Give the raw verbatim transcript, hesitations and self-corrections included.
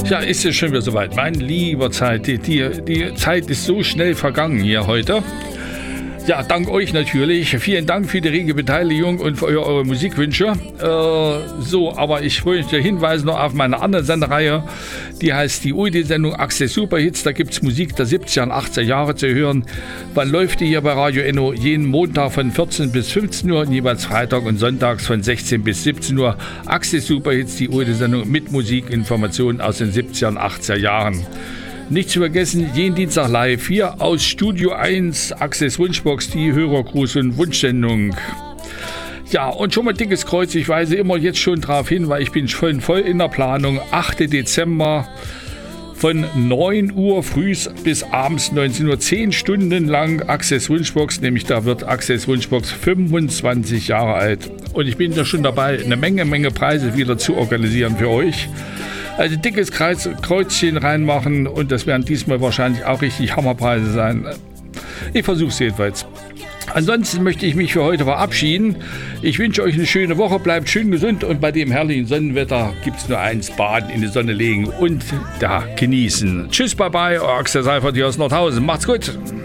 Ja, ist es schon wieder soweit. Mein lieber Zeit, die, die, die Zeit ist so schnell vergangen hier heute. Ja, dank euch natürlich. Vielen Dank für die rege Beteiligung und für eure, eure Musikwünsche. Äh, so, aber ich möchte hinweisen noch auf meine andere Sendereihe. Die heißt die U I D-Sendung Access Superhits. Da gibt es Musik der siebziger und achtziger Jahre zu hören. Wann läuft die hier bei Radio Enno? Jeden Montag von vierzehn bis fünfzehn Uhr und jeweils Freitag und Sonntags von sechzehn bis siebzehn Uhr. Access Superhits, die U I D-Sendung mit Musikinformationen aus den siebziger und achtziger Jahren. Nicht zu vergessen, jeden Dienstag live hier aus Studio eins, Access Wunschbox, die Hörergruß- und Wunschsendung. Ja, und schon mal dickes Kreuz, ich weise immer jetzt schon darauf hin, weil ich bin schon voll in der Planung. achter Dezember von neun Uhr früh bis abends neunzehn Uhr, zehn Stunden lang Access Wunschbox, nämlich da wird Access Wunschbox fünfundzwanzig Jahre alt. Und ich bin da schon dabei, eine Menge, Menge Preise wieder zu organisieren für euch. Also dickes Kreuz, Kreuzchen reinmachen und das werden diesmal wahrscheinlich auch richtig Hammerpreise sein. Ich versuche es jedenfalls. Ansonsten möchte ich mich für heute verabschieden. Ich wünsche euch eine schöne Woche, bleibt schön gesund und bei dem herrlichen Sonnenwetter gibt es nur eins: Baden, in die Sonne legen und da genießen. Tschüss, bye bye, euer Axel Seifert hier aus Nordhausen. Macht's gut.